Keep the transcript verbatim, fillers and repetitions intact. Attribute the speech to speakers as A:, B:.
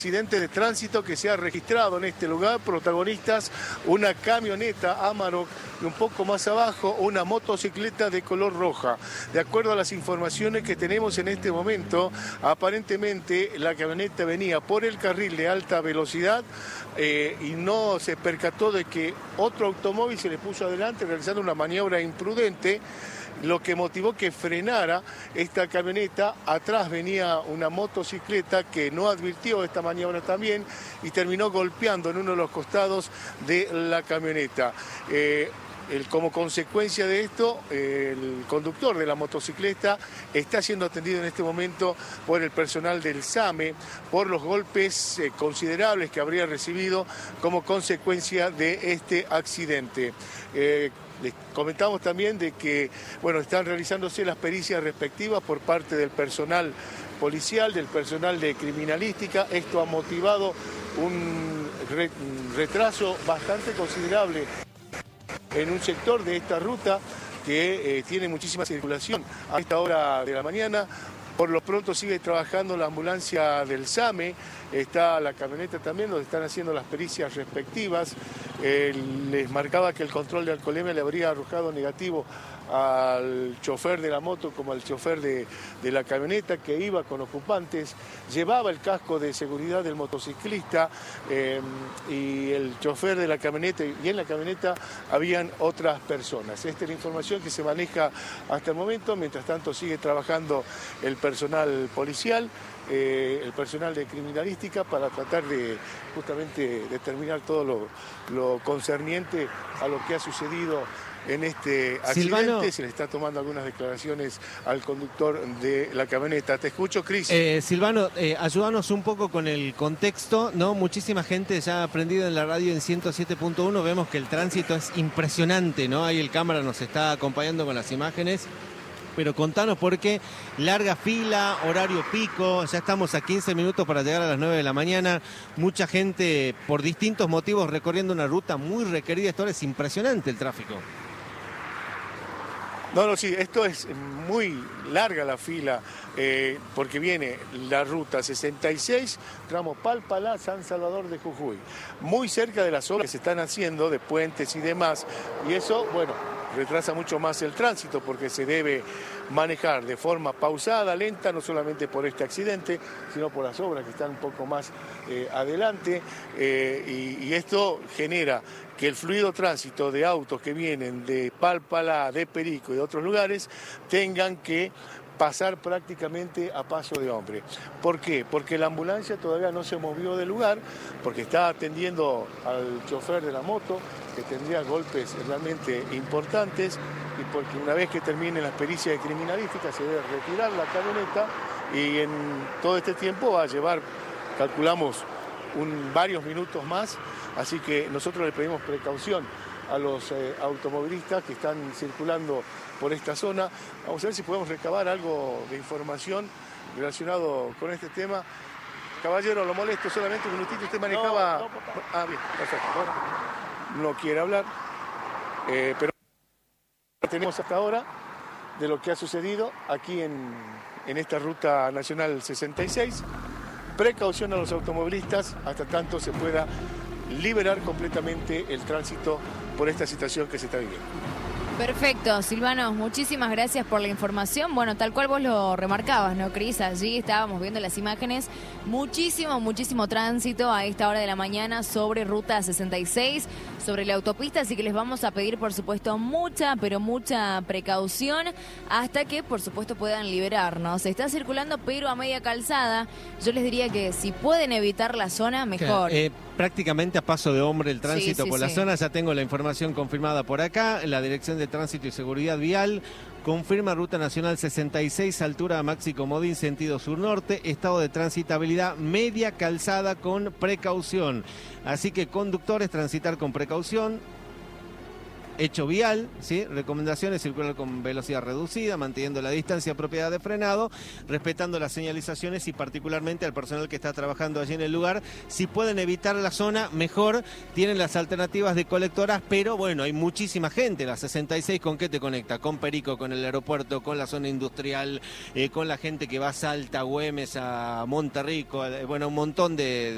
A: Accidente de tránsito que se ha registrado en este lugar, protagonistas una camioneta Amarok y un poco más abajo una motocicleta de color roja. De acuerdo a las informaciones que tenemos en este momento, aparentemente la camioneta venía por el carril de alta velocidad eh, y no se percató de que otro automóvil se le puso adelante realizando una maniobra imprudente, lo que motivó que frenara esta camioneta. Atrás venía una motocicleta que no advirtió esta maniobra también y terminó golpeando en uno de los costados de la camioneta. Eh, el, como consecuencia de esto, eh, el conductor de la motocicleta está siendo atendido en este momento por el personal del SAME por los golpes eh, considerables que habría recibido como consecuencia de este accidente. Eh, Les comentamos también de que, bueno, están realizándose las pericias respectivas por parte del personal policial, del personal de criminalística. Esto ha motivado un retraso bastante considerable en un sector de esta ruta que eh, tiene muchísima circulación a esta hora de la mañana. Por lo pronto sigue trabajando la ambulancia del SAME, está la camioneta también, donde están haciendo las pericias respectivas. Eh, les marcaba que el control de alcoholemia le habría arrojado negativo al chofer de la moto como al chofer de, de la camioneta, que iba con ocupantes, llevaba el casco de seguridad del motociclista eh, y el chofer de la camioneta, y en la camioneta habían otras personas. Esta es la información que se maneja hasta el momento. Mientras tanto sigue trabajando el personal policial, eh, el personal de criminalística, para tratar de justamente determinar todo lo, lo concerniente a lo que ha sucedido en este accidente. Silvano, se le está tomando algunas declaraciones al conductor de la camioneta. Te escucho, Cris.
B: Eh, Silvano, eh, ayúdanos un poco con el contexto, ¿no? Muchísima gente ya ha aprendido en la radio en ciento siete punto uno. Vemos que el tránsito es impresionante, ¿no? Ahí el cámara nos está acompañando con las imágenes. Pero contanos por qué larga fila, horario pico, ya estamos a quince minutos para llegar a las nueve de la mañana, mucha gente por distintos motivos recorriendo una ruta muy requerida. Esto es impresionante el tráfico.
A: No, no, sí, esto es muy larga la fila, eh, porque viene la ruta sesenta y seis, tramo Palpalá, San Salvador de Jujuy, muy cerca de las obras que se están haciendo de puentes y demás, y eso, bueno, retrasa mucho más el tránsito porque se debe manejar de forma pausada, lenta, no solamente por este accidente, sino por las obras que están un poco más eh, adelante, eh, y, y esto genera que el fluido tránsito de autos que vienen de Palpalá, de Perico y de otros lugares tengan que pasar prácticamente a paso de hombre. ¿Por qué? Porque la ambulancia todavía no se movió del lugar, porque está atendiendo al chofer de la moto, que tendría golpes realmente importantes, y porque una vez que termine las pericias de criminalística se debe retirar la camioneta, y en todo este tiempo va a llevar, calculamos, un, varios minutos más, así que nosotros le pedimos precaución a los eh, automovilistas que están circulando por esta zona. Vamos a ver si podemos recabar algo de información relacionado con este tema. Caballero, lo molesto solamente un minutito, usted manejaba... No, no, ah, bien, perfecto. Bueno, no quiere hablar, eh, pero tenemos hasta ahora de lo que ha sucedido aquí en, en esta ruta nacional sesenta y seis. Precaución a los automovilistas hasta tanto se pueda liberar completamente el tránsito por esta situación que se está viviendo.
C: Perfecto, Silvano, muchísimas gracias por la información. Bueno, tal cual vos lo remarcabas, ¿no, Cris? Allí estábamos viendo las imágenes. Muchísimo, muchísimo tránsito a esta hora de la mañana sobre Ruta sesenta y seis, sobre la autopista, así que les vamos a pedir, por supuesto, mucha, pero mucha precaución hasta que, por supuesto, puedan liberarnos. Se está circulando, pero a media calzada. Yo les diría que si pueden evitar la zona, mejor.
B: Claro, eh, prácticamente a paso de hombre el tránsito sí, sí, por la sí. zona. Ya tengo la información confirmada por acá. La Dirección de Tránsito y Seguridad Vial confirma Ruta Nacional sesenta y seis, altura Maxi Comodín, sentido sur-norte, estado de transitabilidad media calzada con precaución. Así que conductores, transitar con precaución. Hecho vial, ¿sí? Recomendaciones: circular con velocidad reducida, manteniendo la distancia apropiada de frenado, respetando las señalizaciones y particularmente al personal que está trabajando allí en el lugar. Si pueden evitar la zona, mejor. Tienen las alternativas de colectoras, pero bueno, hay muchísima gente. La sesenta y seis, ¿con qué te conecta? Con Perico, con el aeropuerto, con la zona industrial, eh, con la gente que va a Salta, Güemes, a Monterrico, eh, bueno, un montón de... de